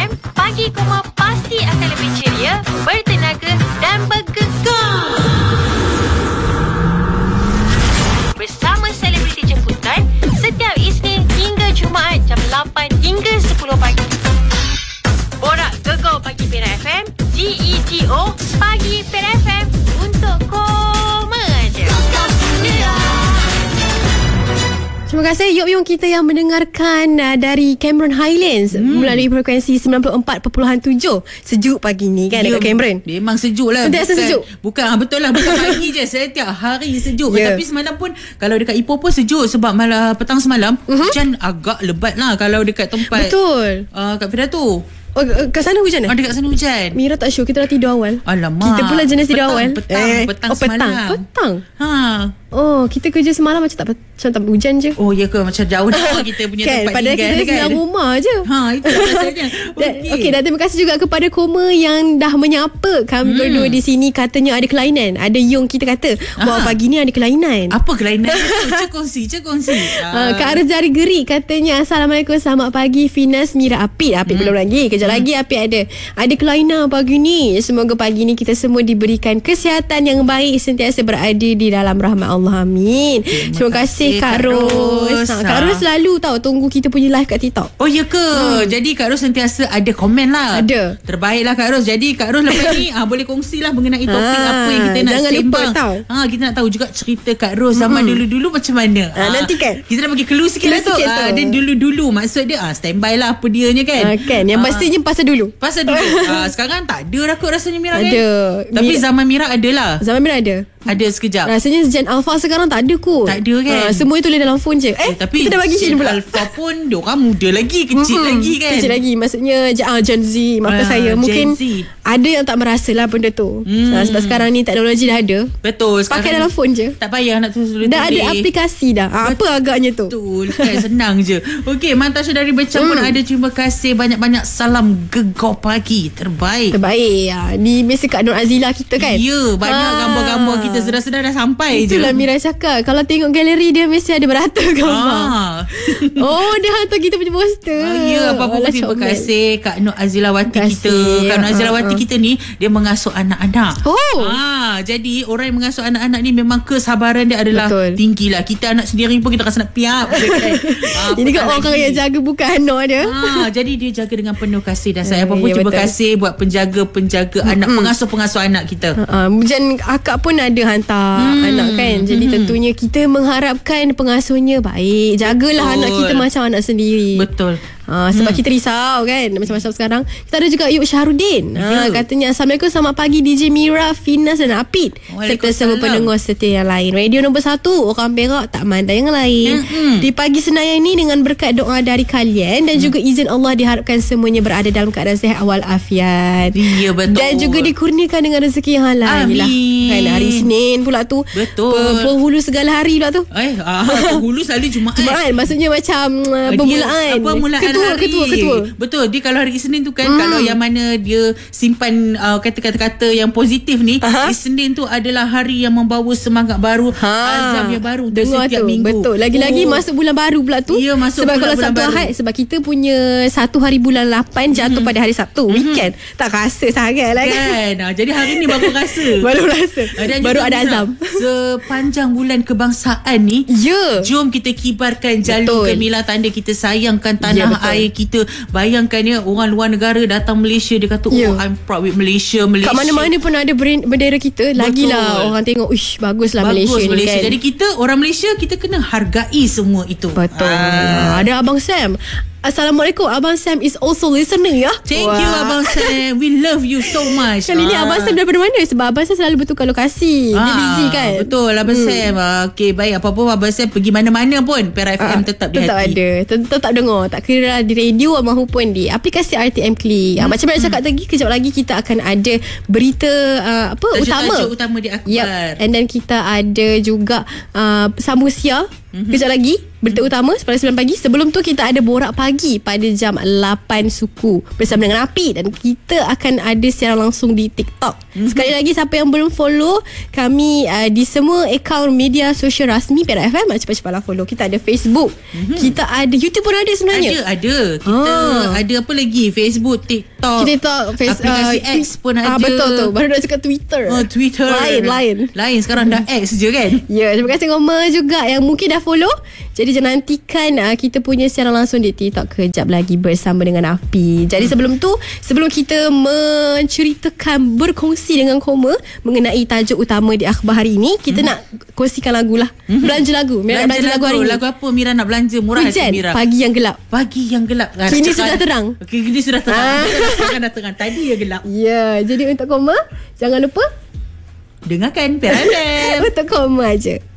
FM, pagi Koma pasti akan lebih ceria, bertenaga dan bergegar. Bersama selebriti jemputan setiap Isnin hingga Jumaat jam 8 hingga 10 pagi. Borak Gegar Pagi Pera FM, GETO Pagi Pera FM untuk Koma je. Terima kasih Yok-Yung kita yang mendengarkan dari Cameron Highlands melalui frekuensi 94.7. Sejuk pagi ni kan dekat Cameron. Memang sejuk lah. Sentiasa sejuk. Betul lah. Bukan pagi je, setiap hari sejuk. Tapi semalam pun kalau dekat Ipoh pun sejuk sebab malam petang semalam hujan agak lebat lah kalau dekat tempat. Betul. Kat Pera tu. Oh, kat sana hujan dekat sana hujan. Mira tak sure, kita dah tidur awal. Alamak. Kita pula jenis tidur awal. Petang semalam. Petang. Ha. Kita kerja semalam macam tak hujan je. Oh ya ke, macam jauh kita punya kan, tempat padahal tinggal kita sebelah rumah je. Itu rasanya. Okey, dan terima kasih juga kepada Koma yang dah menyapa kami berdua di sini. Katanya ada kelainan. Ada Yung kita kata bahawa pagi ni ada kelainan. Apa kelainan tu? Cek kongsi. Kak Rezari Geri katanya Assalamualaikum, selamat pagi Finas, Mira, Apit belum lagi. Kejap lagi Apit ada kelainan pagi ni. Semoga pagi ni kita semua diberikan kesihatan yang baik, sentiasa berada di dalam rahmat Allah. Amin. Terima kasih Kak Ros. Kak Ros selalu tunggu kita punya live kat TikTok. Oh ya ke? Jadi Kak Ros sentiasa ada komen lah. Ada. Terbaiklah Kak Ros. Jadi Kak Ros lepas ni boleh kongsilah mengenai topik apa yang kita nak jangan sembang. Lupa tahu. Kita nak tahu juga cerita Kak Ros zaman dulu-dulu macam mana. Nanti kan kita nak bagi clue sikit lah tu. Dan dulu-dulu maksud dia standby lah apa dianya kan. Kan yang pastinya pasal dulu. Sekarang tak ada lah kot rasanya Mira kan. Ada. Tapi zaman Mira ada lah. Zaman Mira ada. Ada sekejap. Rasanya Gen Alpha sekarang tak ada kot. Tak ada kan. Semua itu dalam phone je. Tapi kita dah bagi Gen Alpha pun diorang muda lagi, kecil lagi kan. Kecil lagi. Maksudnya Gen Z. Maka saya mungkin ada yang tak merasalah benda tu. Sebab sekarang ni teknologi dah ada. Betul. Pakai dalam phone je. Tak payah nak tulis. Dah ada aplikasi dah. Apa agaknya tu? Betul kan. Senang je. Okey, Mantasha dari Becang pun ada. Terima kasih banyak-banyak. Salam Gegar Pagi. Terbaik. Ni biasa Kak Nur Azila kita kan. Ya, banyak gambar-gambar kita sedar-sedar dah sampai. Itulah Mira cakap, kalau tengok galeri dia mesti ada beratus gambar. Dia hantar kita punya poster. Apa-apa terima kasih Kak Nur Azilawati kita. Kak Nur Azilawati kita ni dia mengasuh anak-anak. Jadi orang yang mengasuh anak-anak ni memang kesabaran dia adalah tinggi lah. Kita anak sendiri pun kita rasa nak piap kan. Ini kan orang yang jaga bukan anak dia. Jadi dia jaga dengan penuh kasih dan sayang. Apa-apa terima kasih buat penjaga-penjaga anak, pengasuh-pengasuh anak kita. Dan akak pun ada hantar anak kan. Jadi tentunya kita mengharapkan pengasuhnya baik. Jagalah anak kita macam anak sendiri. Betul. Sebab kita risau kan macam-macam sekarang. Kita ada juga Yuk Syahrudin. Katanya Assalamualaikum, selamat pagi DJ Mira, Finas dan Apit serta semua pendengar setia yang lain. Radio nombor 1 orang Perak tak mandang yang lain. Di pagi Senayan ni dengan berkat doa dari kalian dan juga izin Allah diharapkan semuanya berada dalam keadaan sihat walafiat. Ya betul. Dan juga dikurniakan dengan rezeki yang halal. Amin. Kan hari Isnin pula tu. Betul. Penghulu segala hari pula tu. Penghulu selalu Jumaat. Maksudnya macam permulaan. Ketua. Betul. Dia kalau hari Isnin tu kan, kalau yang mana dia simpan kata-kata yang positif ni, Isnin tu adalah hari yang membawa semangat baru, azam yang baru untuk setiap minggu. Betul. Lagi-lagi masuk bulan baru pula tu. Ya, masuk sebab kalau Sabtu baru. Ahad, sebab kita punya satu hari bulan 8 jatuh pada hari Sabtu, weekend. Tak rasa sangat lah kan. Jadi hari ni baru rasa. Baru ada azam. Sepanjang bulan kebangsaan ni, jom kita kibarkan jalur gemilang tanda kita sayangkan tanah air kita. Bayangkan orang luar negara datang Malaysia, dia kata I'm proud with Malaysia. Kat mana-mana pun ada bendera kita. Lagilah orang tengok baguslah Malaysia ni kan. Jadi kita orang Malaysia, kita kena hargai semua itu. Betul. Ada Abang Sam. Assalamualaikum, Abang Sam is also listening ya. Thank you Abang Sam. We love you so much. Kali ni Abang Sam daripada mana? Sebab Abang Sam selalu bertukar lokasi. Dia busy kan. Betul Abang Sam. Okey, baik. Apa-apa Abang Sam pergi mana-mana pun Pera FM tetap di hati. Tetap dengar. Tak kira di radio maupun di aplikasi RTM Klik. Macam mana cakap tadi, kejap lagi kita akan ada berita tajuk utama di akhbar. And then kita ada juga Samusia Kejap lagi berita utama pada 9 pagi. Sebelum tu kita ada borak pagi pada jam 8 suku bersama dengan Apit, dan kita akan ada siaran langsung di TikTok. Sekali lagi, siapa yang belum follow kami di semua akaun media sosial rasmi Perak FM, cepat-cepatlah follow. Kita ada Facebook, kita ada YouTube pun ada sebenarnya. Ada. Kita ada apa lagi? Facebook, TikTok, aplikasi X pun ada. Betul tu. Baru nak cakap Twitter. Twitter. Lain sekarang dah X je kan. Ya, terima kasih Roma juga yang mungkin dah follow. Jadi jangan nantikan kita punya siaran langsung di TikTok kejap lagi bersama dengan Api. Jadi sebelum kita menceritakan, berkongsi dengan Koma mengenai tajuk utama di akhbar hari ini, kita nak kongsikan lagu lah. Belanja lagu. Mira belanja lagu hari ini. Lagu apa Mira nak belanja? Murah hati Mira. Pagi yang gelap. Kini sudah terang. Kini sudah terang. Sekarang dah terang. Tadi ya gelap. Ya, jadi untuk Koma, jangan lupa dengarkan Perak FM. Untuk Koma aje.